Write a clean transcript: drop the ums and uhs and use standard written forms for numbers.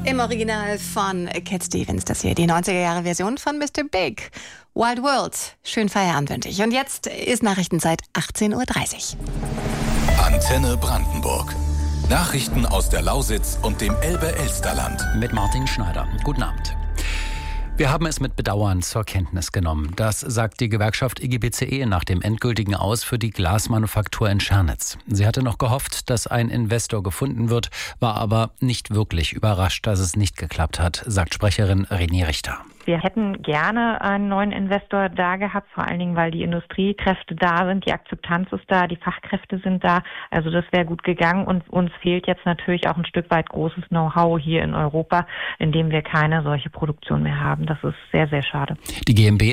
Im Original von Cat Stevens, das hier die 90er-Jahre-Version von Mr. Big. Wild World. Schönen Feierabend wünsche ich. Und jetzt ist Nachrichtenzeit 18:30 Uhr. Antenne Brandenburg. Nachrichten aus der Lausitz und dem Elbe-Elsterland. Mit Martin Schneider. Guten Abend. Wir haben es mit Bedauern zur Kenntnis genommen. Das sagt die Gewerkschaft IGBCE nach dem endgültigen Aus für die Glasmanufaktur in Schernitz. Sie hatte noch gehofft, dass ein Investor gefunden wird, war aber nicht wirklich überrascht, dass es nicht geklappt hat, sagt Sprecherin René Richter. Wir hätten gerne einen neuen Investor da gehabt, vor allen Dingen, weil die Industriekräfte da sind, die Akzeptanz ist da, die Fachkräfte sind da. Also das wäre gut gegangen und uns fehlt jetzt natürlich auch ein Stück weit großes Know-how hier in Europa, in dem wir keine solche Produktion mehr haben. Das ist sehr, sehr schade. Die GmbH